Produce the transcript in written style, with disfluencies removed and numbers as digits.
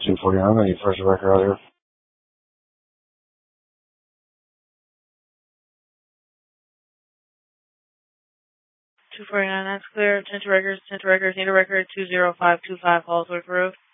249, I'm going to need first record out here. 249, that's clear. 10 to records, need a record 20525 Hallsworth Road.